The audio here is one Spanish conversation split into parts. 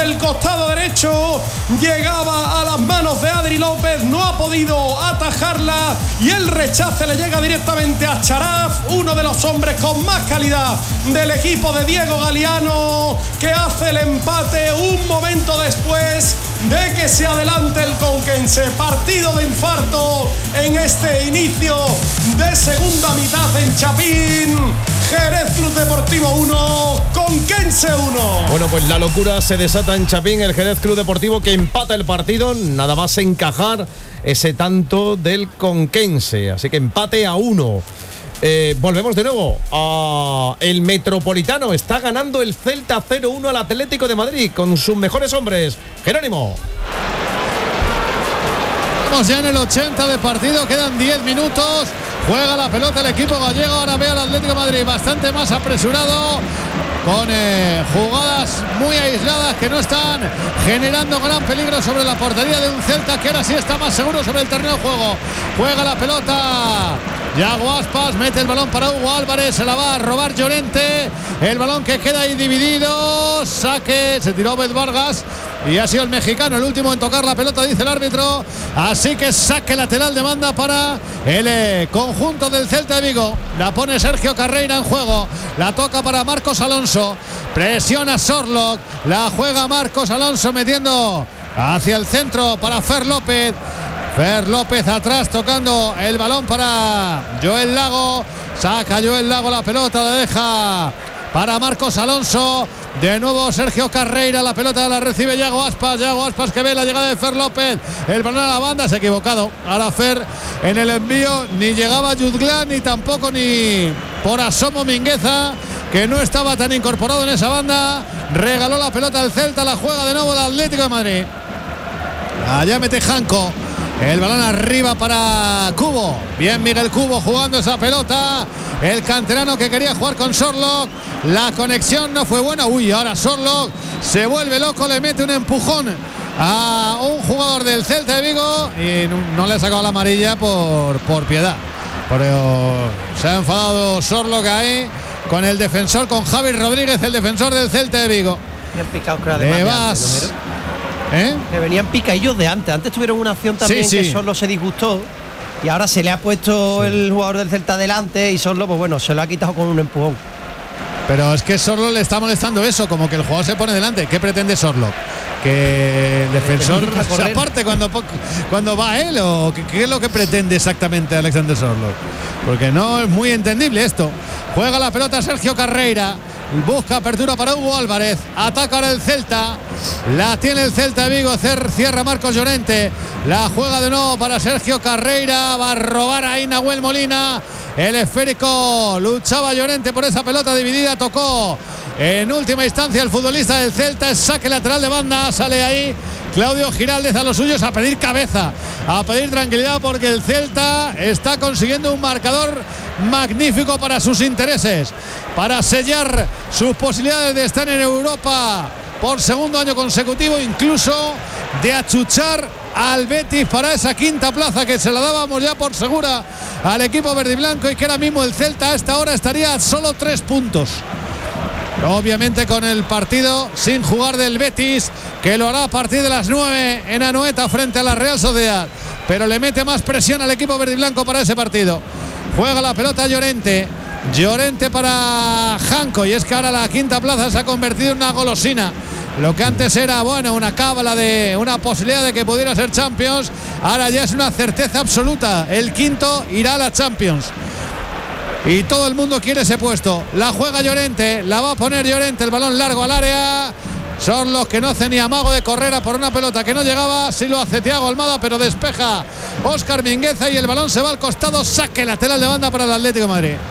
desde el costado derecho, llegaba a las manos de Adri López, no ha podido atajarla y el rechace le llega directamente a Charaf, uno de los hombres con más calidad del equipo de Diego Galiano, que hace el empate un momento después de que se adelante el conquense. Partido de infarto en este inicio de segunda mitad en Chapín. Jerez Club Deportivo 1, Conquense 1. Bueno, pues la locura se desata en Chapín. El Jerez Club Deportivo que empata el partido, nada más encajar ese tanto del Conquense. Así que empate a 1. Volvemos de nuevo a el Metropolitano. Está ganando el Celta 0-1 al Atlético de Madrid con sus mejores hombres. Jerónimo. Estamos ya en el 80 de partido, quedan 10 minutos. Juega la pelota el equipo gallego. Ahora ve al Atlético de Madrid bastante más apresurado, con jugadas muy aisladas que no están generando gran peligro sobre la portería de un Celta que ahora sí está más seguro sobre el terreno de juego. Juega la pelota Yago Aspas, mete el balón para Hugo Álvarez, se la va a robar Llorente, el balón que queda ahí dividido, saque, se tiró Obed Vargas y ha sido el mexicano el último en tocar la pelota, dice el árbitro, así que saque lateral de banda para el conjunto del Celta de Vigo. La pone Sergio Carreira en juego, la toca para Marcos Alonso, presiona Sorlock, la juega Marcos Alonso metiendo hacia el centro para Fer López. Fer López atrás tocando el balón para Joel Lago, saca Joel Lago la pelota, la deja para Marcos Alonso, de nuevo Sergio Carreira, la pelota la recibe Yago Aspas que ve la llegada de Fer López, el balón a la banda, se ha equivocado, ahora Fer en el envío, ni llegaba Jutglan ni tampoco ni por asomo Mingueza, que no estaba tan incorporado en esa banda, regaló la pelota al Celta, la juega de nuevo el Atlético de Madrid, allá mete Janko. El balón arriba para Cubo. Bien Miguel Cubo jugando esa pelota. El canterano que quería jugar con Sorlock. La conexión no fue buena. Uy, ahora Sorlock se vuelve loco. Le mete un empujón a un jugador del Celta de Vigo. Y no le ha sacado la amarilla por piedad. Pero se ha enfadado Sorlock ahí con el defensor, con Javi Rodríguez, el defensor del Celta de Vigo. Que venían picadillos de antes. Antes tuvieron una acción también que Sorlock se disgustó y ahora se le ha puesto el jugador del Celta delante y Sorlock, pues bueno, se lo ha quitado con un empujón. Pero es que Sorlock le está molestando eso, como que el jugador se pone delante. ¿Qué pretende Sorlock? Que el defensor se aparte cuando va él, o qué es lo que pretende exactamente Alexander Sorlock, porque no es muy entendible esto. Juega la pelota Sergio Carreira, busca apertura para Hugo Álvarez, ataca ahora el Celta, la tiene el Celta de Vigo, cierra Marcos Llorente, la juega de nuevo para Sergio Carreira, va a robar ahí Nahuel Molina, el esférico, luchaba Llorente por esa pelota dividida, tocó en última instancia el futbolista del Celta, es saque lateral de banda, sale ahí Claudio Giraldez a los suyos a pedir cabeza, a pedir tranquilidad, porque el Celta está consiguiendo un marcador magnífico para sus intereses, para sellar sus posibilidades de estar en Europa por segundo año consecutivo, incluso de achuchar al Betis para esa quinta plaza que se la dábamos ya por segura al equipo verde y blanco, y que ahora mismo el Celta a esta hora estaría a solo 3 puntos. Obviamente con el partido sin jugar del Betis, que lo hará a partir de las 9 en Anoeta frente a la Real Sociedad, pero le mete más presión al equipo verde y blanco para ese partido. Juega la pelota Llorente para Janko, y es que ahora la quinta plaza se ha convertido en una golosina. Lo que antes era, bueno, una cábala de una posibilidad de que pudiera ser Champions, ahora ya es una certeza absoluta. El quinto irá a la Champions y todo el mundo quiere ese puesto. La juega Llorente, la va a poner Llorente, el balón largo al área. Son los que no hacen ni amago de correr a por una pelota que no llegaba. Sí lo hace Thiago Almada, pero despeja Óscar Mingueza y el balón se va al costado. Saque lateral de banda para el Atlético de Madrid.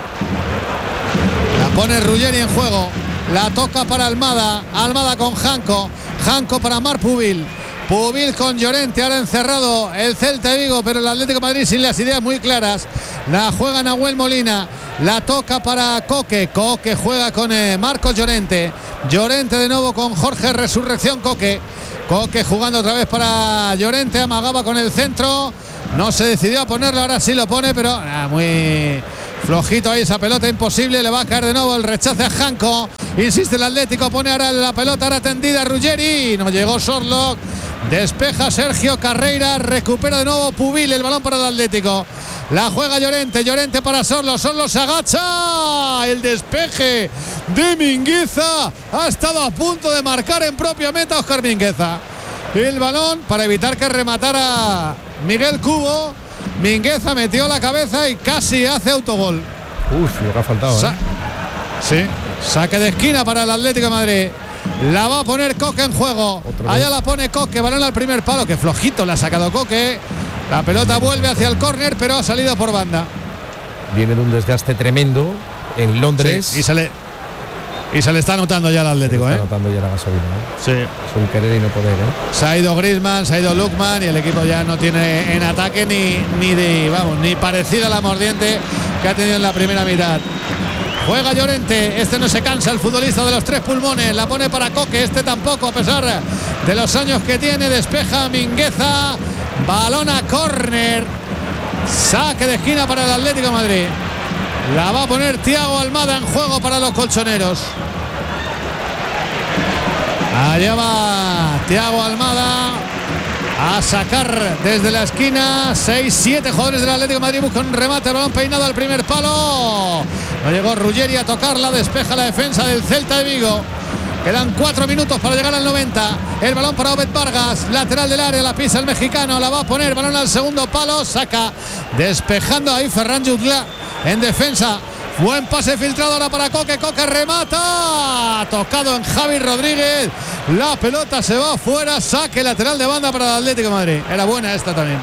La pone Ruggeri en juego, la toca para Almada con Janko para Marc Pubil con Llorente, ahora encerrado el Celta de Vigo, pero el Atlético de Madrid sin las ideas muy claras. La juega Nahuel Molina, la toca para Coque juega con Marcos Llorente de nuevo con Jorge Resurrección Coque jugando otra vez para Llorente, amagaba con el centro, no se decidió a ponerlo, ahora sí lo pone, pero muy flojito ahí esa pelota, imposible, le va a caer de nuevo el rechace a Janko, Insiste el Atlético, pone ahora la pelota ahora tendida Ruggeri. No llegó Sorlock. Despeja Sergio Carreira. Recupera de nuevo Pubil el balón para el Atlético. La juega Llorente para Sorlock. Sorlock se agacha. El despeje de Mingueza. Ha estado a punto de marcar en propia meta Óscar Mingueza. El balón para evitar que rematara Miguel Cubo. Mingueza metió la cabeza y casi hace autogol. Lo que ha faltado. Sí, saque de esquina para el Atlético de Madrid. La va a poner Coque en juego. Allá la pone Coque, balón al primer palo. Que flojito la ha sacado Coque. La pelota vuelve hacia el córner, pero ha salido por banda. Viene de un desgaste tremendo en Londres. Sí, y se le está notando ya al Atlético. Se está notando ya la gasolina. Sí. Es un querer y no poder. Se ha ido Griezmann, se ha ido Lookman y el equipo ya no tiene en ataque ni parecida a la mordiente que ha tenido en la primera mitad. Juega Llorente, este no se cansa, el futbolista de los 3 pulmones, la pone para Coque, este tampoco a pesar de los años que tiene. Despeja Mingueza, balón a córner, saque de esquina para el Atlético de Madrid. La va a poner Thiago Almada en juego para los colchoneros. Allá va Thiago Almada a sacar desde la esquina. 6-7 jugadores del Atlético de Madrid buscan un remate, balón peinado al primer palo. No llegó Ruggeri a tocarla, despeja la defensa del Celta de Vigo. Quedan 4 minutos para llegar al 90. El balón para Obed Vargas, lateral del área, la pisa el mexicano, la va a poner, balón al segundo palo, saca, despejando ahí Ferran Jutgla en defensa. Buen pase filtrado ahora para Coque, Coque remata, tocado en Javi Rodríguez, la pelota se va afuera, saque lateral de banda para el Atlético de Madrid. Era buena esta también.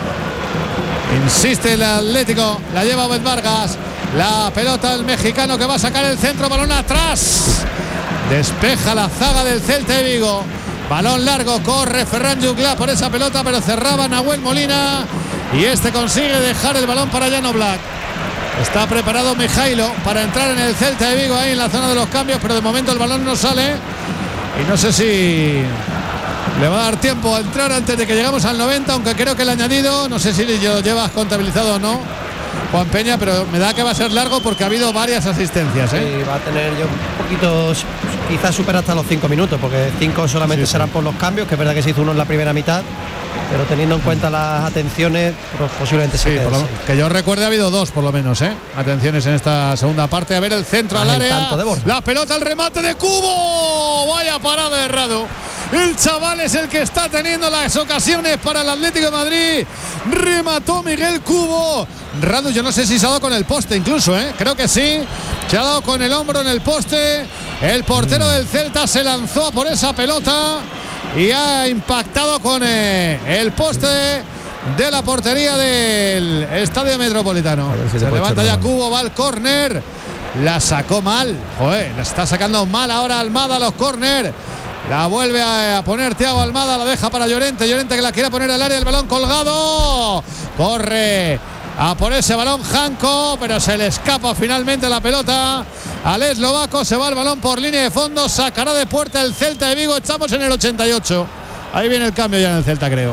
Insiste el Atlético, la lleva Obed Vargas, la pelota del mexicano que va a sacar el centro, balón atrás. Despeja la zaga del Celta de Vigo. Balón largo, corre Ferran Jutgla por esa pelota, pero cerraba Nahuel Molina. Y este consigue dejar el balón para Jan Oblak. Está preparado Mijailo para entrar en el Celta de Vigo ahí en la zona de los cambios, pero de momento el balón no sale. Y no sé si le va a dar tiempo a entrar antes de que lleguemos al 90, aunque creo que el añadido, no sé si lo llevas contabilizado o no, Juan Peña, pero me da que va a ser largo porque ha habido varias asistencias. Sí, va a tener yo un poquito, quizás supera hasta los 5 minutos, porque 5 solamente serán por los cambios, que es verdad que se hizo uno en la primera mitad, pero teniendo en cuenta las atenciones, pues posiblemente se quede. Que yo recuerde ha habido 2 por lo menos, atenciones en esta segunda parte. A ver el centro al área, la pelota, el remate de Cubo, vaya parada de Radu. El chaval es el que está teniendo las ocasiones para el Atlético de Madrid. Remató Miguel Cubo. Radu, yo no sé si se ha dado con el poste incluso, creo que sí. Se ha dado con el hombro en el poste. El portero del Celta se lanzó por esa pelota y ha impactado con el poste de la portería del Estadio Metropolitano. Se levanta ya Cubo, va al córner. La sacó mal. Joder, la está sacando mal ahora Almada a los córner. La vuelve a poner Thiago Almada, la deja para Llorente. Llorente que la quiere poner al área, el balón colgado. Corre a por ese balón Janko, pero se le escapa finalmente la pelota al eslovaco. Se va el balón por línea de fondo, sacará de puerta el Celta de Vigo. Estamos en el 88. Ahí viene el cambio ya en el Celta, creo.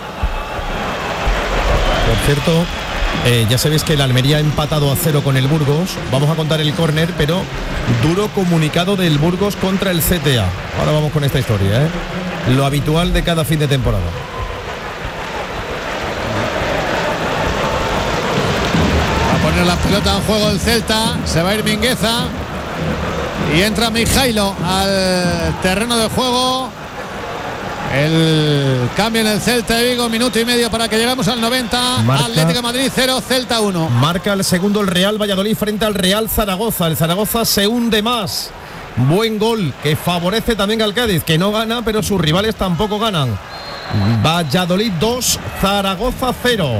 Por cierto, ya sabéis que el Almería ha empatado a 0 con el Burgos. Vamos a contar el córner, pero duro comunicado del Burgos contra el CTA. Ahora vamos con esta historia, lo habitual de cada fin de temporada. Va a poner la pelota en juego el Celta. Se va a ir Mingueza y entra Mijailo al terreno de juego. El cambio en el Celta de Vigo, minuto y medio para que lleguemos al 90. Atlético de Madrid 0, Celta 1. Marca el segundo el Real Valladolid frente al Real Zaragoza. El Zaragoza se hunde más. Buen gol que favorece también al Cádiz, que no gana, pero sus rivales tampoco ganan. Valladolid 2, Zaragoza 0.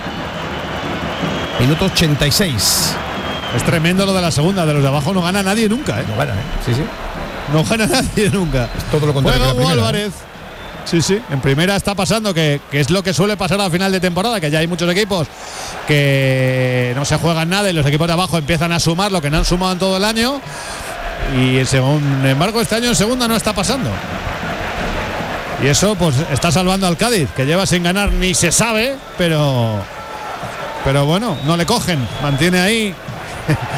Minuto 86. Es tremendo lo de la segunda, de los de abajo no gana nadie nunca. No gana, Sí. No gana nadie nunca. Es todo lo contrario. Juega Hugo Álvarez. Sí. En primera está pasando que es lo que suele pasar a final de temporada, que ya hay muchos equipos que no se juegan nada y los equipos de abajo empiezan a sumar lo que no han sumado en todo el año. Y sin embargo este año en segunda no está pasando. Y eso pues está salvando al Cádiz, que lleva sin ganar ni se sabe, pero bueno, no le cogen, mantiene ahí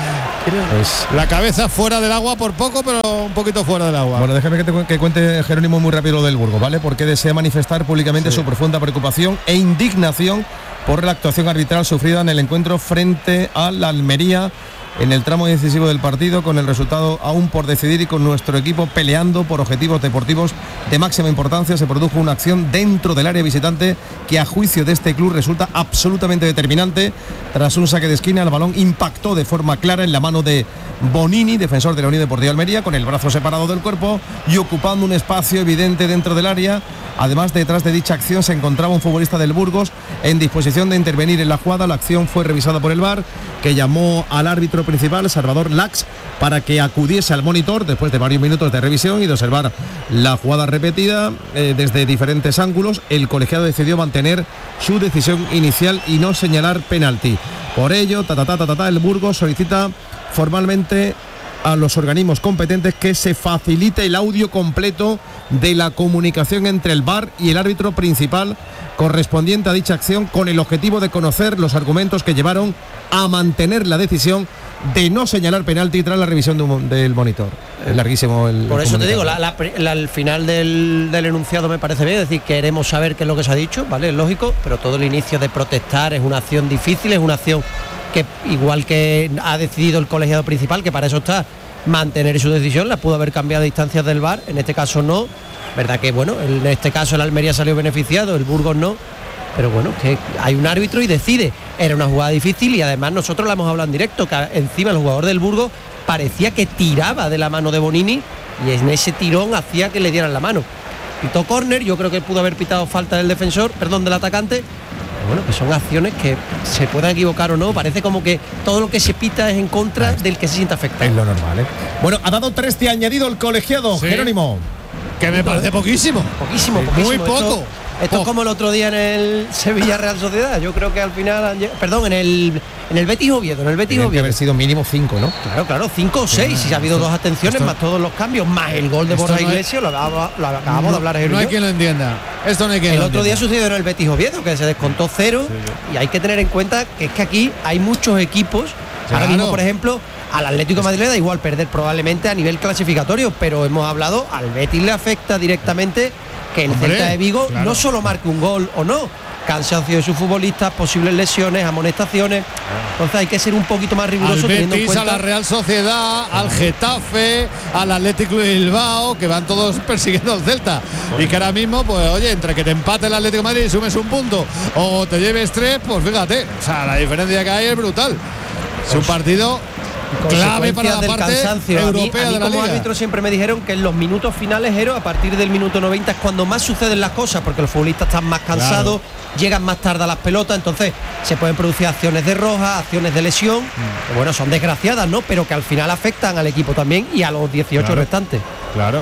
La cabeza fuera del agua por poco, pero un poquito fuera del agua. Bueno, déjame que cuente, Jerónimo, muy rápido lo del Burgos, ¿vale? Porque desea manifestar públicamente su profunda preocupación e indignación por la actuación arbitral sufrida en el encuentro frente al Almería en el tramo decisivo del partido, con el resultado aún por decidir y con nuestro equipo peleando por objetivos deportivos de máxima importancia. Se produjo una acción dentro del área visitante que a juicio de este club resulta absolutamente determinante. Tras un saque de esquina, el balón impactó de forma clara en la mano de Bonini, defensor de la Unión Deportiva Almería, con el brazo separado del cuerpo y ocupando un espacio evidente dentro del área. Además, detrás de dicha acción se encontraba un futbolista del Burgos en disposición de intervenir en la jugada. La acción fue revisada por el VAR, que llamó al árbitro principal, Salvador Lax, para que acudiese al monitor después de varios minutos de revisión y de observar la jugada repetida desde diferentes ángulos. El colegiado decidió mantener su decisión inicial y no señalar penalti. Por ello, el Burgos solicita formalmente a los organismos competentes que se facilite el audio completo de la comunicación entre el VAR y el árbitro principal correspondiente a dicha acción, con el objetivo de conocer los argumentos que llevaron a mantener la decisión de no señalar penalti tras la revisión del monitor. Es larguísimo el Por eso te digo, al final del enunciado me parece bien, es decir, queremos saber qué es lo que se ha dicho, ¿vale? Es lógico, pero todo el inicio de protestar es una acción difícil, es una acción que, igual que ha decidido el colegiado principal, que para eso está, mantener su decisión, la pudo haber cambiado a distancias del VAR, en este caso no. Verdad que, bueno, en este caso el Almería salió beneficiado, el Burgos no, pero bueno, que hay un árbitro y decide. Era una jugada difícil y además nosotros la hemos hablado en directo, que encima el jugador del Burgos parecía que tiraba de la mano de Bonini y en ese tirón hacía que le dieran la mano. Pitó córner, yo creo que pudo haber pitado falta del del atacante. Bueno, que son acciones que se puedan equivocar o no, parece como que todo lo que se pita es en contra del que se siente afectado. Es lo normal, ¿eh? Bueno, ha dado 3 de añadido el colegiado, sí. Jerónimo. Que me parece poquísimo. Poquísimo. Muy poco. Esto es como el otro día en el Sevilla Real Sociedad. Yo creo que al final, en el Betis Oviedo, Tiene que haber sido mínimo 5, ¿no? Claro, 5 o 6, si ha habido 2 atenciones, más todos los cambios, más el gol de Borja Iglesias, lo acabamos de hablar. No hay quien lo entienda. Esto no hay quien el lo otro entienda. día sucedió en el Betis Oviedo, que se descontó 0, y hay que tener en cuenta que es que aquí hay muchos equipos. Ahora mismo, por ejemplo, al Atlético de Madrid le da igual perder probablemente a nivel clasificatorio, pero hemos hablado, al Betis le afecta directamente que el Celta de Vigo no solo marque un gol o no, cansancio de sus futbolistas, posibles lesiones, amonestaciones. Entonces hay que ser un poquito más riguroso, al teniendo en Betis, cuenta a la Real Sociedad, al Getafe, al Atlético de Bilbao, que van todos persiguiendo al Celta. Y que ahora mismo, pues oye, entre que te empate el Atlético de Madrid y sumes un punto o te lleves 3, pues fíjate, o sea, la diferencia que hay es brutal. Es un partido clave para la parte cansancio. europea a mí de la como liga. árbitro siempre me dijeron que en los minutos finales, a partir del minuto 90 es cuando más suceden las cosas, porque los futbolistas están más cansados, llegan más tarde a las pelotas, entonces se pueden producir acciones de roja, acciones de lesión, que bueno, son desgraciadas, ¿no? Pero que al final afectan al equipo también y a los 18 restantes. Claro.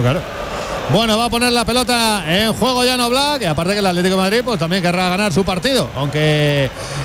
Bueno, va a poner la pelota en juego Jan Oblak, y aparte que el Atlético de Madrid pues también querrá ganar su partido, aunque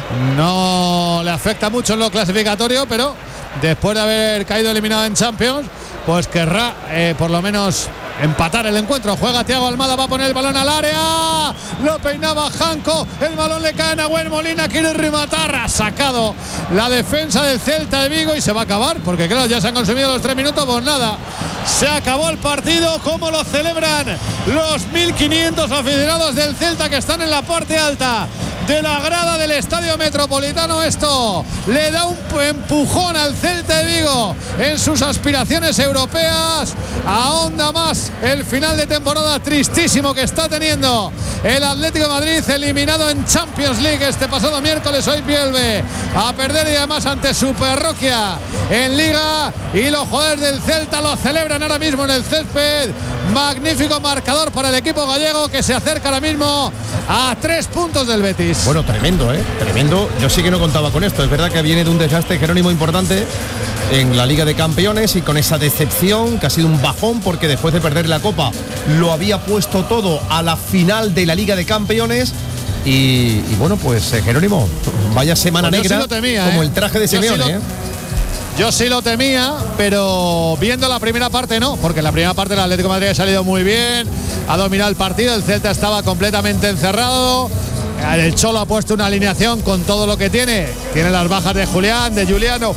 no le afecta mucho en lo clasificatorio, pero después de haber caído eliminado en Champions, pues querrá por lo menos empatar el encuentro. Juega Thiago Almada, va a poner el balón al área, lo peinaba Janko, el balón le cae a Nahuel Molina, quiere rematar, ha sacado la defensa del Celta de Vigo y se va a acabar, porque claro, ya se han consumido los 3 minutos, pues nada, se acabó el partido. Como lo celebran los 1.500 aficionados del Celta que están en la parte alta de la grada del Estadio Metropolitano. Esto le da un empujón al Celta de Vigo en sus aspiraciones europeas. Ahonda más el final de temporada tristísimo que está teniendo el Atlético de Madrid, eliminado en Champions League este pasado miércoles. Hoy vuelve a perder y además ante su parroquia en Liga, y los jugadores del Celta lo celebran ahora mismo en el césped. Magnífico marcador para el equipo gallego, que se acerca ahora mismo a 3 puntos del Betis. Bueno, tremendo, tremendo. Yo sí que no contaba con esto. Es verdad que viene de un desastre, Jerónimo, importante en la Liga de Campeones, y con esa decepción que ha sido un bajón, porque después de perder la Copa lo había puesto todo a la final de la Liga de Campeones. Y bueno, pues Jerónimo, vaya semana pues negra, sí temía, como el traje de Simeone. Yo sí lo temía, pero viendo la primera parte no, porque en la primera parte el Atlético de Madrid ha salido muy bien, ha dominado el partido, el Celta estaba completamente encerrado. El Cholo ha puesto una alineación con todo lo que tiene las bajas de Julián, de Juliano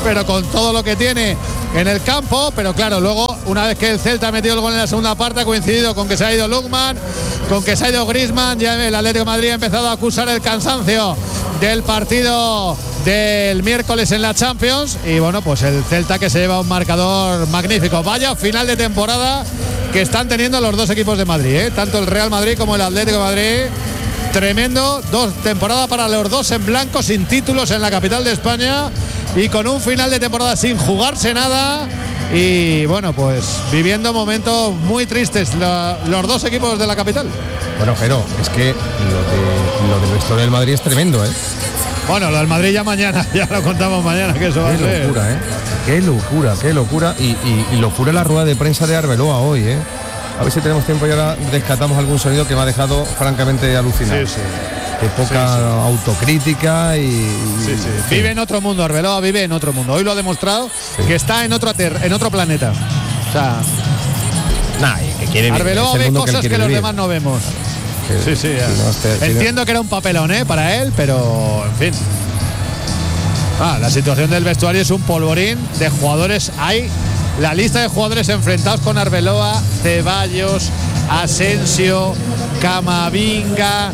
pero con todo lo que tiene en el campo. Pero claro, luego, una vez que el Celta ha metido el gol en la segunda parte, ha coincidido con que se ha ido Lookman, con que se ha ido Griezmann. Ya el Atlético de Madrid ha empezado a acusar el cansancio del partido del miércoles en la Champions. Y bueno, pues el Celta que se lleva un marcador magnífico. Vaya final de temporada que están teniendo los dos equipos de Madrid, tanto el Real Madrid como el Atlético de Madrid. Tremendo, 2 temporadas para los dos en blanco, sin títulos en la capital de España y con un final de temporada sin jugarse nada. Y bueno, pues viviendo momentos muy tristes los dos equipos de la capital. Bueno, Jero, es que lo de la historia del Madrid es tremendo, Bueno, lo del Madrid ya mañana, ya lo contamos mañana, que eso va a ser. Qué locura, qué locura. Y locura la rueda de prensa de Arbeloa hoy, A ver si tenemos tiempo y ahora rescatamos algún sonido que me ha dejado francamente alucinado. Sí. Qué poca autocrítica y... Vive en otro mundo, Arbeloa vive en otro mundo. Hoy lo ha demostrado que está en otro planeta. O sea, que quiere Arbeloa ve cosas que los demás no vemos. Sí. Entiendo que era un papelón, para él, pero en fin. La situación del vestuario es un polvorín de jugadores. Hay la lista de jugadores enfrentados con Arbeloa: Ceballos, Asensio, Camavinga,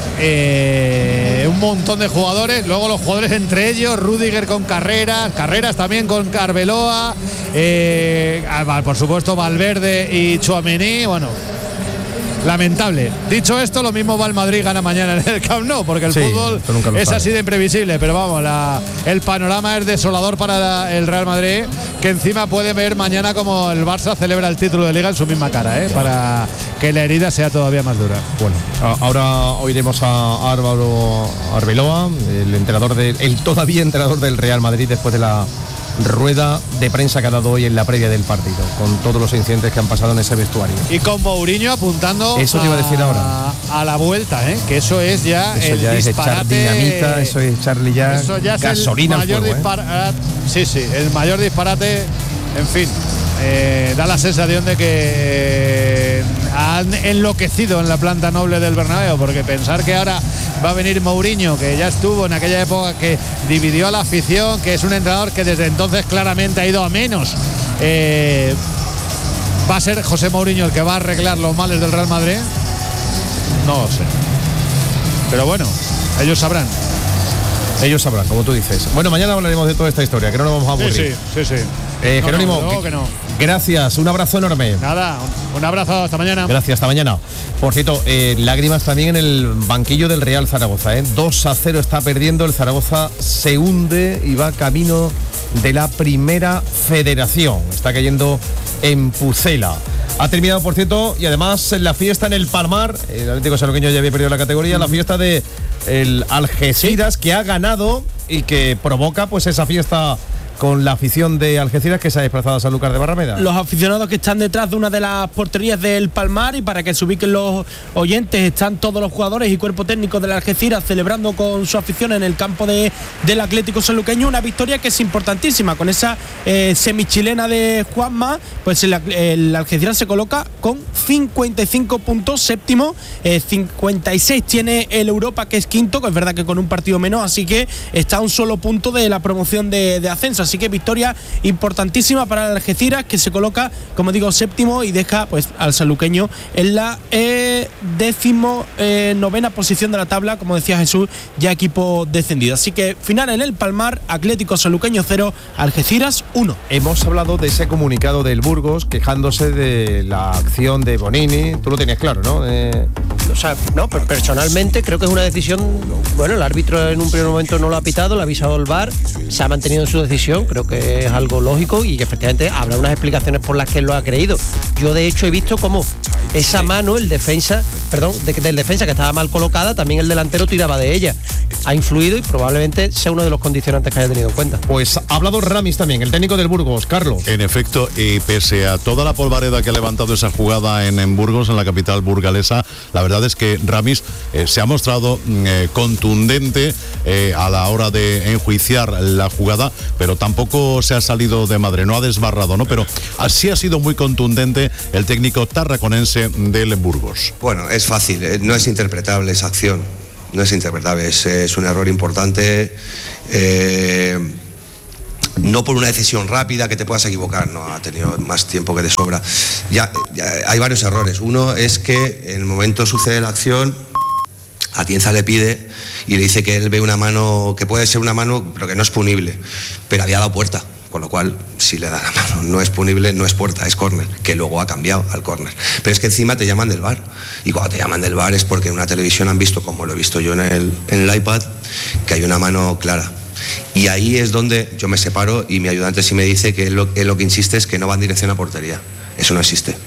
un montón de jugadores. Luego los jugadores entre ellos, Rüdiger con Carreras también con Arbeloa, por supuesto Valverde y Tchouaméni. Bueno, lamentable. Dicho esto, lo mismo va el Madrid, gana mañana en el Camp Nou, porque el fútbol es así de imprevisible. Pero vamos, el panorama es desolador para el Real Madrid, que encima puede ver mañana como el Barça celebra el título de Liga en su misma cara, para que la herida sea todavía más dura. Bueno, ahora oiremos a Álvaro Arbeloa, el todavía entrenador del Real Madrid, después de la rueda de prensa que ha dado hoy en la previa del partido, con todos los incidentes que han pasado en ese vestuario. Y con Mourinho apuntando eso te iba a decir ahora, a la vuelta, que eso es ya eso el ya disparate, es echar dinamita, eso es echarle ya gasolina al fuego. Sí, el mayor disparate. En fin, da la sensación de que han enloquecido en la planta noble del Bernabéu, porque pensar que ahora va a venir Mourinho, que ya estuvo en aquella época que dividió a la afición, que es un entrenador que desde entonces claramente ha ido a menos, ¿va a ser José Mourinho el que va a arreglar los males del Real Madrid? No lo sé, pero bueno, ellos sabrán, como tú dices. Bueno, mañana hablaremos de toda esta historia, que no nos vamos a aburrir. Sí. Jerónimo, gracias, un abrazo enorme. Nada, un abrazo, hasta mañana. Gracias, hasta mañana. Por cierto, lágrimas también en el banquillo del Real Zaragoza, 2-0 está perdiendo, el Zaragoza se hunde y va camino de la Primera Federación, está cayendo en Pucela. Ha terminado, por cierto, y además la fiesta en el Palmar, el Atlético Sanluqueño ya había perdido la categoría, la fiesta de el Algeciras, que ha ganado y que provoca pues esa fiesta con la afición de Algeciras, que se ha desplazado a Sanlúcar de Barrameda. Los aficionados que están detrás de una de las porterías del Palmar, y para que se ubiquen los oyentes, están todos los jugadores y cuerpo técnico del Algeciras celebrando con su afición en el campo del Atlético Sanluqueño, una victoria que es importantísima. Con esa semichilena de Juanma, pues el Algeciras se coloca con 55 puntos, séptimo, 56 tiene el Europa, que es quinto, que es verdad que con un partido menos, así que está a un solo punto de la promoción de ascenso. Así que victoria importantísima para el Algeciras, que se coloca, como digo, séptimo y deja pues al sanluqueño en la 19ª posición de la tabla, como decía Jesús, ya equipo descendido. Así que final en el Palmar, Atlético Sanluqueño 0, Algeciras 1. Hemos hablado de ese comunicado del Burgos quejándose de la acción de Bonini. Tú lo tenías claro, ¿no? O sea, no, pero personalmente creo que es una decisión. Bueno, el árbitro en un primer momento no lo ha pitado, lo ha avisado el VAR, se ha mantenido en su decisión. Creo que es algo lógico y que efectivamente habrá unas explicaciones por las que él lo ha creído. Yo de hecho he visto cómo esa mano, del defensa que estaba mal colocada, también el delantero tiraba de ella. Ha influido y probablemente sea uno de los condicionantes que haya tenido en cuenta. Pues ha hablado Ramis también, el técnico del Burgos, Carlos. En efecto, y pese a toda la polvareda que ha levantado esa jugada en Burgos, en la capital burgalesa, la verdad es que Ramis se ha mostrado contundente a la hora de enjuiciar la jugada, pero tampoco se ha salido de madre, no ha desbarrado, ¿no? Pero así ha sido muy contundente el técnico tarraconense del Burgos. Bueno, es fácil, no es interpretable esa acción, no es interpretable, es un error importante. No por una decisión rápida que te puedas equivocar, no, ha tenido más tiempo que de sobra. Ya hay varios errores. Uno es que en el momento sucede la acción, Atienza le pide y le dice que él ve una mano, que puede ser una mano, pero que no es punible, pero había dado puerta. Con lo cual, si le da la mano, no es punible, no es puerta, es córner, que luego ha cambiado al córner. Pero es que encima te llaman del VAR. Y cuando te llaman del VAR es porque en una televisión han visto, como lo he visto yo en el iPad, que hay una mano clara. Y ahí es donde yo me separo y mi ayudante sí me dice que él lo que insiste es que no va en dirección a portería. Eso no existe.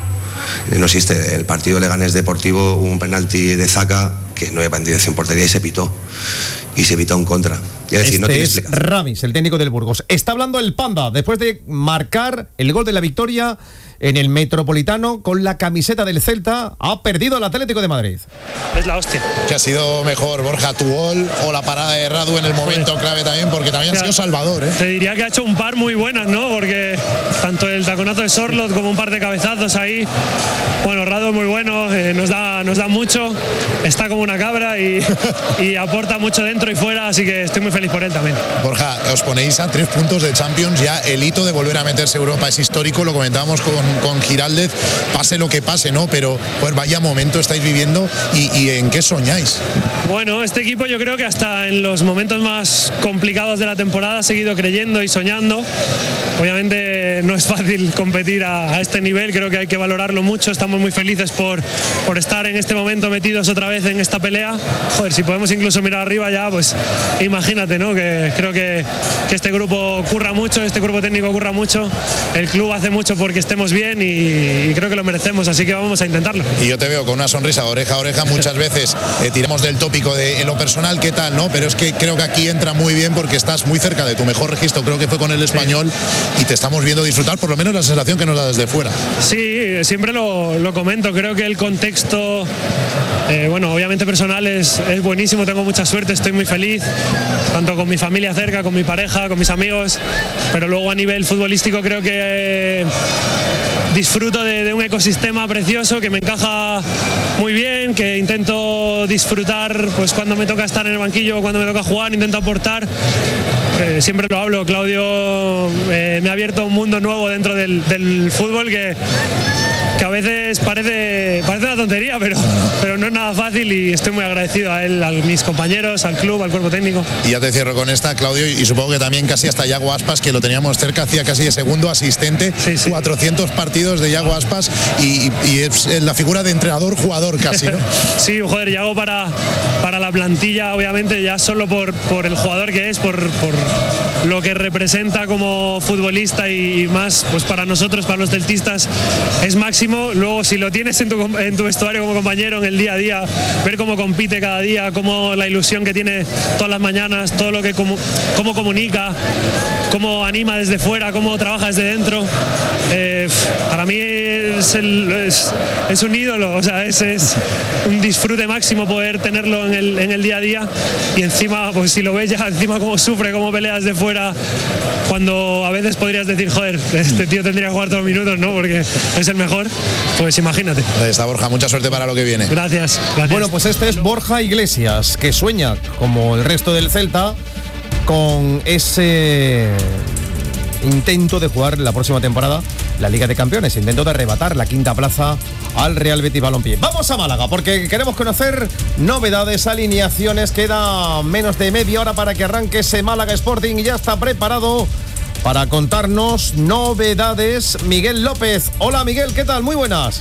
No existe. El partido Leganés Deportivo, hubo un penalti de Zaca que no iba en dirección a portería y se pitó. Y se pitó en contra. Es decir, no tiene explicación. Ramis, el técnico del Burgos. Está hablando el Panda después de marcar el gol de la victoria en el Metropolitano con la camiseta del Celta. Ha perdido el Atlético de Madrid. Es la hostia. ¿Qué ha sido mejor, Borja, tu gol o la parada de Radu en el momento clave también? Porque también ha sido salvador, ¿eh? Te diría que ha hecho un par muy buenas, ¿no? Porque tanto el taconazo de Sorloth como un par de cabezazos ahí. Bueno, Radu es muy bueno, nos da mucho, está como una cabra y aporta mucho dentro y fuera, así que estoy muy feliz por él también. Borja, os ponéis a 3 puntos de Champions, ya el hito de volver a meterse Europa es histórico, lo comentábamos con Giraldez, pase lo que pase, ¿no? Pero pues vaya momento estáis viviendo y ¿en qué soñáis? Bueno, este equipo yo creo que hasta en los momentos más complicados de la temporada ha seguido creyendo y soñando. Obviamente no es fácil competir a este nivel, creo que hay que valorarlo mucho, estamos muy felices por estar en este momento metidos otra vez en esta pelea. Joder, si podemos incluso mirar arriba ya, pues imagínate, ¿no? Que creo que este grupo curra mucho, este grupo técnico curra mucho, el club hace mucho porque estemos bien y creo que lo merecemos, así que vamos a intentarlo. Y yo te veo con una sonrisa de oreja a oreja, muchas veces tiramos del tópico de en lo personal, ¿qué tal? ¿No? Pero es que creo que aquí entra muy bien porque estás muy cerca de tu mejor registro, creo que fue con el Español, y te estamos viendo disfrutar, por lo menos la sensación que nos da desde fuera. Sí, siempre lo comento, creo que el contexto, bueno, obviamente personal es buenísimo, tengo mucha suerte, estoy muy feliz, tanto con mi familia cerca, con mi pareja, con mis amigos, pero luego a nivel futbolístico creo que disfruto de un ecosistema precioso que me encaja muy bien, que intento disfrutar pues cuando me toca estar en el banquillo, cuando me toca jugar, intento aportar. Siempre lo hablo, Claudio me ha abierto un mundo nuevo dentro del fútbol que a veces parece una tontería, pero no es nada fácil y estoy muy agradecido a él, a mis compañeros, al club, al cuerpo técnico. Y ya te cierro con esta, Claudio, y supongo que también casi hasta Yago Aspas, que lo teníamos cerca, hacía casi de segundo asistente, sí. 400 partidos de Yago Aspas y es la figura de entrenador-jugador casi, ¿no? Sí, joder, Yago para la plantilla, obviamente, ya solo por el jugador que es, por lo que representa como futbolista y más, pues para nosotros, para los celtistas, es máximo. Luego, si lo tienes en tu vestuario como compañero en el día a día, ver cómo compite cada día, cómo la ilusión que tiene todas las mañanas, todo lo que cómo comunica, cómo anima desde fuera, cómo trabaja desde dentro, para mí es un ídolo, o sea, es un disfrute máximo poder tenerlo en el día a día, y encima, pues si lo ves ya, encima cómo sufre, cómo pelea desde fuera, cuando a veces podrías decir, joder, este tío tendría que jugar todos los minutos, ¿no? Porque es el mejor. Pues imagínate. Ahí está, Borja, mucha suerte para lo que viene. Gracias. Bueno, pues este es Borja Iglesias, que sueña, como el resto del Celta, con ese intento de jugar la próxima temporada la Liga de Campeones, intento de arrebatar la 5ª plaza al Real Betis Balompié. Vamos a Málaga, porque queremos conocer novedades, alineaciones. Queda menos de media hora para que arranque ese Málaga Sporting y ya está preparado para contarnos novedades Miguel López. Hola Miguel, ¿qué tal? Muy buenas.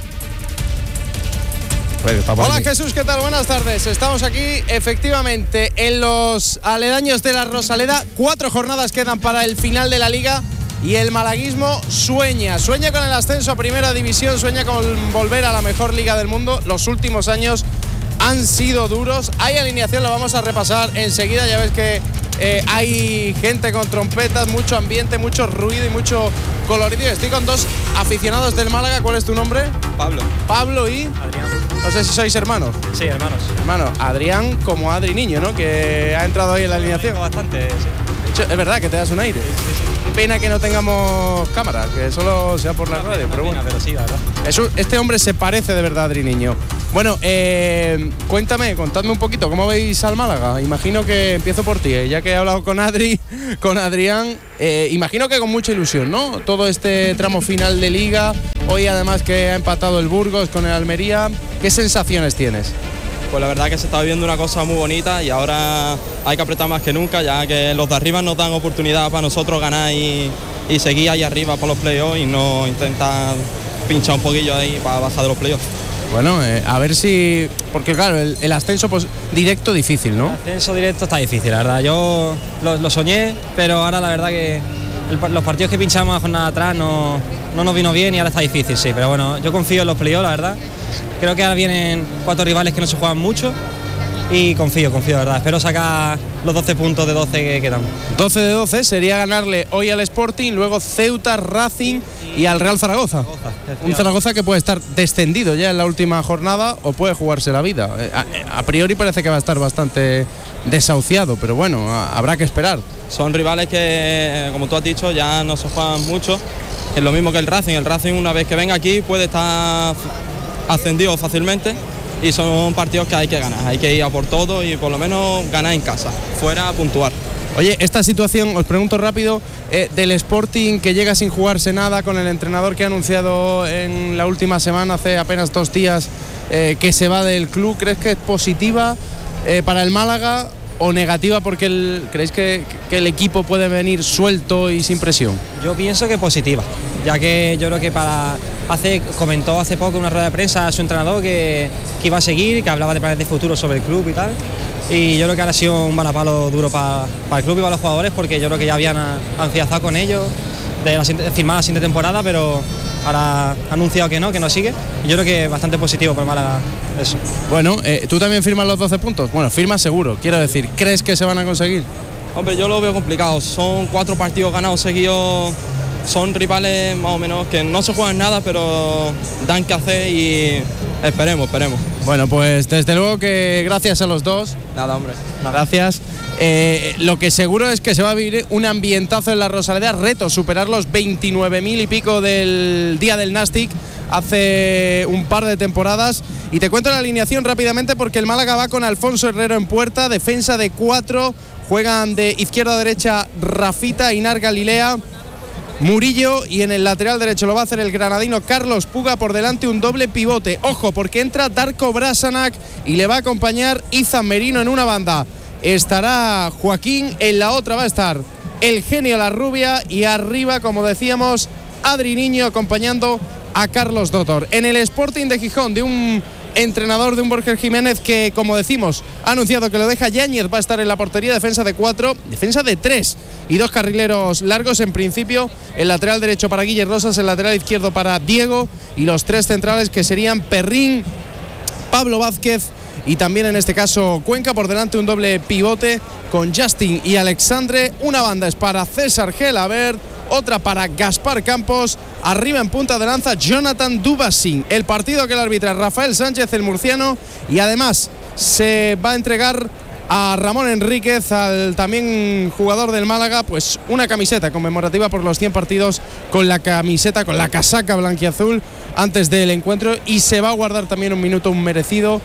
Hola Jesús, ¿qué tal? Buenas tardes. Estamos aquí efectivamente en los aledaños de la Rosaleda. 4 jornadas quedan para el final de la Liga y el malaguismo sueña con el ascenso a Primera División, sueña con volver a la mejor liga del mundo. Los últimos años han sido duros. Hay alineación, lo vamos a repasar enseguida. Ya ves que hay gente con trompetas, mucho ambiente, mucho ruido y mucho colorido. Estoy con 2 aficionados del Málaga. ¿Cuál es tu nombre? Pablo. Pablo y Adrián. No sé si sois hermanos. Sí, hermanos. Hermano, Adrián como Adri Niño, ¿no? Que ha entrado ahí en la alineación. Bastante, sí. Es verdad que te das un aire. Sí. pena que no tengamos cámara, que solo sea por la radio, pero bueno. Pero sí, la verdad. Este hombre se parece de verdad a Adri Niño. Bueno, contadme un poquito, ¿cómo veis al Málaga? Imagino que empiezo por ti, ya que he hablado con Adrián, imagino que con mucha ilusión, ¿no? Todo este tramo final de Liga, hoy además que ha empatado el Burgos con el Almería, ¿qué sensaciones tienes? Pues la verdad que se está viviendo una cosa muy bonita y ahora hay que apretar más que nunca, ya que los de arriba nos dan oportunidad para nosotros ganar y seguir ahí arriba por los playoffs y no intentar pinchar un poquillo ahí para bajar de los playoffs. Bueno, a ver si... Porque claro, el ascenso pues directo difícil, ¿no? El ascenso directo está difícil, la verdad. Yo lo soñé, pero ahora la verdad que los partidos que pinchamos a jornada atrás no nos vino bien y ahora está difícil, sí. Pero bueno, yo confío en los playoffs, la verdad. Creo que ahora vienen 4 rivales que no se juegan mucho y confío, la verdad. Espero sacar los 12 puntos de 12 que quedan. 12 de 12 sería ganarle hoy al Sporting, luego Ceuta, Racing y al Real Zaragoza. Un Zaragoza que puede estar descendido ya en la última jornada o puede jugarse la vida. A priori parece que va a estar bastante desahuciado, pero bueno, habrá que esperar. Son rivales que, como tú has dicho, ya no se juegan mucho. Es lo mismo que el Racing. El Racing, una vez que venga aquí, puede estar ascendido fácilmente y son partidos que hay que ganar. Hay que ir a por todo y por lo menos ganar en casa, fuera puntuar. Oye, esta situación, os pregunto rápido, del Sporting que llega sin jugarse nada, con el entrenador que ha anunciado en la última semana, hace apenas 2 días, que se va del club, ¿crees que es positiva para el Málaga o negativa porque creéis que el equipo puede venir suelto y sin presión? Yo pienso que positiva, ya que yo creo que comentó hace poco en una rueda de prensa a su entrenador que iba a seguir, que hablaba de planes de futuro sobre el club y tal. Y yo creo que ahora ha sido un balapalo duro para el club y para los jugadores, porque yo creo que ya habían afianzado con ellos de firmar la siguiente temporada, pero ahora ha anunciado que no sigue. Y yo creo que es bastante positivo para Málaga eso. Bueno, ¿tú también firmas los 12 puntos? Bueno, firmas seguro, quiero decir, ¿crees que se van a conseguir? Hombre, yo lo veo complicado, son 4 partidos ganados seguidos, son rivales más o menos que no se juegan nada, pero dan que hacer y esperemos. Bueno, pues desde luego que gracias a los dos. Nada, hombre. Gracias. Lo que seguro es que se va a vivir un ambientazo en la Rosaleda, reto superar los 29.000 y pico del día del Nastic hace un par de temporadas. Y te cuento la alineación rápidamente porque el Málaga va con Alfonso Herrero en puerta, defensa de 4, juegan de izquierda a derecha Rafita, Inar Galilea, Murillo, y en el lateral derecho lo va a hacer el granadino Carlos Puga, por delante un doble pivote. Ojo, porque entra Darko Brasanac y le va a acompañar Izan Merino en una banda. Estará Joaquín, en la otra va a estar el genio La Rubia y arriba, como decíamos, Adri Niño acompañando a Carlos Dotor. En el Sporting de Gijón, de un entrenador, de un Borja Jiménez que, como decimos, ha anunciado que lo deja Yáñez, va a estar en la portería, defensa de 4, defensa de 3 y 2 carrileros largos en principio, el lateral derecho para Guille Rosas, el lateral izquierdo para Diego y los 3 centrales que serían Perrín, Pablo Vázquez y también en este caso Cuenca, por delante un doble pivote con Justin y Alexandre. Una banda es para César Gelabert, otra para Gaspar Campos, arriba en punta de lanza Jonathan Dubassin. El partido que el arbitra Rafael Sánchez, el murciano, y además se va a entregar a Ramón Enríquez, al también jugador del Málaga, pues una camiseta conmemorativa por los 100 partidos con la camiseta, con la casaca blanquiazul antes del encuentro, y se va a guardar también un merecido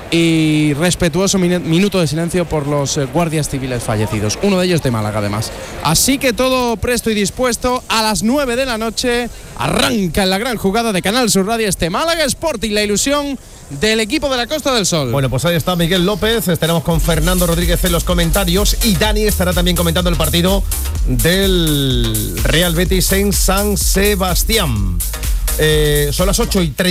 y respetuoso minuto de silencio por los guardias civiles fallecidos, uno de ellos de Málaga además. Así que todo presto y dispuesto, a las 9 de la noche arranca en la gran jugada de Canal Sur Radio este Málaga Sporting, la ilusión del equipo de la Costa del Sol. Bueno, pues ahí está Miguel López, estaremos con Fernando Rodríguez en los comentarios y Dani estará también comentando el partido del Real Betis en San Sebastián. Son las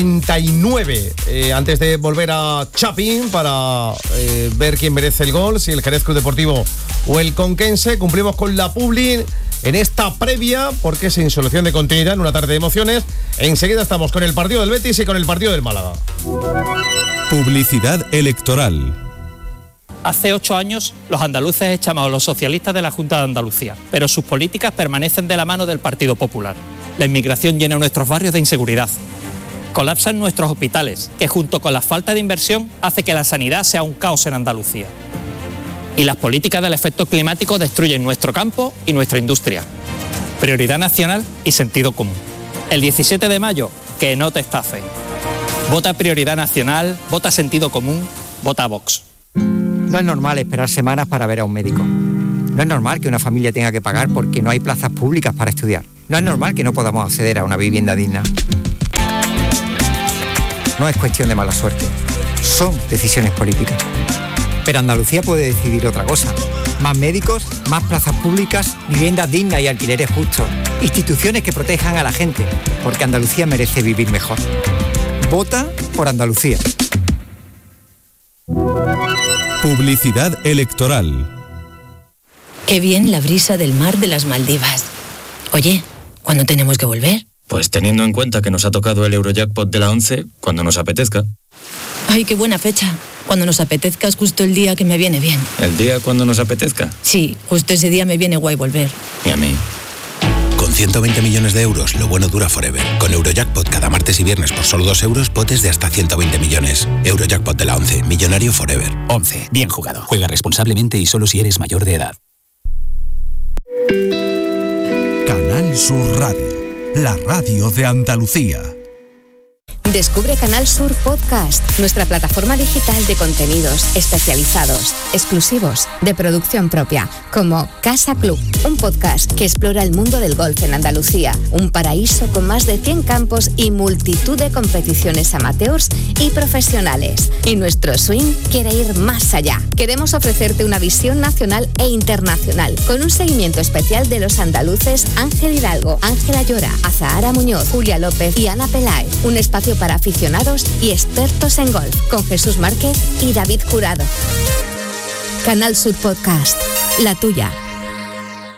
8:39, antes de volver a Chapín para ver quién merece el gol, si el Jerez Club Deportivo o el Conquense. Cumplimos con la publi en esta previa, porque sin solución de continuidad en una tarde de emociones. Enseguida estamos con el partido del Betis y con el partido del Málaga. Publicidad electoral. Hace 8 años los andaluces echamos a los socialistas de la Junta de Andalucía, pero sus políticas permanecen de la mano del Partido Popular. La inmigración llena nuestros barrios de inseguridad. Colapsan nuestros hospitales, que junto con la falta de inversión hace que la sanidad sea un caos en Andalucía. Y las políticas del efecto climático destruyen nuestro campo y nuestra industria. Prioridad nacional y sentido común. El 17 de mayo, que no te estafen. Vota Prioridad Nacional, vota sentido común, vota Vox. No es normal esperar semanas para ver a un médico. No es normal que una familia tenga que pagar porque no hay plazas públicas para estudiar. No es normal que no podamos acceder a una vivienda digna. No es cuestión de mala suerte, son decisiones políticas. Pero Andalucía puede decidir otra cosa. Más médicos, más plazas públicas, viviendas dignas y alquileres justos. Instituciones que protejan a la gente, porque Andalucía merece vivir mejor. Vota por Andalucía. Publicidad electoral. Qué bien la brisa del mar de las Maldivas. Oye, ¿cuándo tenemos que volver? Pues teniendo en cuenta que nos ha tocado el Eurojackpot de la 11, cuando nos apetezca. Ay, qué buena fecha. Cuando nos apetezca es justo el día que me viene bien. ¿El día cuando nos apetezca? Sí, justo ese día me viene guay volver. Y a mí. Con 120 millones de euros, lo bueno dura forever. Con Eurojackpot cada martes y viernes por solo 2 euros, potes de hasta 120 millones. Eurojackpot de la 11, millonario forever. 11, bien jugado. Juega responsablemente y solo si eres mayor de edad. Canal Sur Radio, la radio de Andalucía. Descubre Canal Sur Podcast, nuestra plataforma digital de contenidos especializados, exclusivos, de producción propia, como Casa Club, un podcast que explora el mundo del golf en Andalucía, un paraíso con más de 100 campos y multitud de competiciones amateurs y profesionales. Y nuestro swing quiere ir más allá. Queremos ofrecerte una visión nacional e internacional, con un seguimiento especial de los andaluces Ángel Hidalgo, Ángela Llora, Azahara Muñoz, Julia López y Ana Peláez. Un espacio para aficionados y expertos en golf, con Jesús Márquez y David Jurado. Canal Sur Podcast, la tuya.